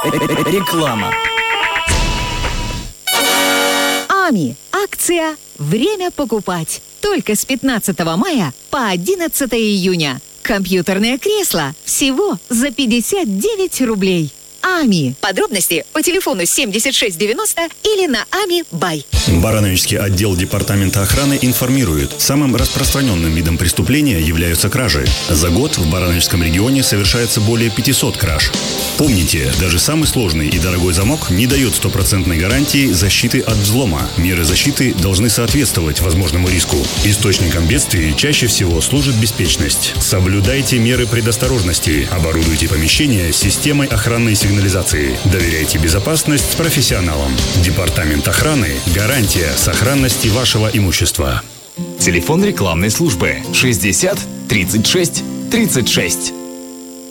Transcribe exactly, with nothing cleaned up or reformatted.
Реклама. АМИ. Акция «Время покупать». Только с пятнадцатого мая по одиннадцатое июня. Компьютерное кресло всего за пятьдесят девять рублей. АМИ. Подробности по телефону семьдесят шесть девяносто или на ами бай. Барановичский отдел Департамента охраны информирует, самым распространенным видом преступления являются кражи. За год в Барановичском регионе совершается более пятисот краж. Помните, даже самый сложный и дорогой замок не дает стопроцентной гарантии защиты от взлома. Меры защиты должны соответствовать возможному риску. Источником бедствий чаще всего служит беспечность. Соблюдайте меры предосторожности. Оборудуйте помещение системой охранной сигнализации. Доверяйте безопасность профессионалам. Департамент охраны – гарантия сохранности вашего имущества. Телефон рекламной службы шестьдесят тридцать шесть тридцать шесть.